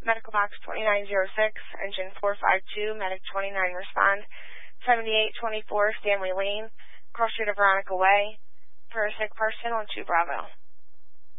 Medical Box 2906, Engine 452, Medic 29 respond. 7824 Stanley Lane, cross street of Veronica Way, for a sick person on 2 Bravo.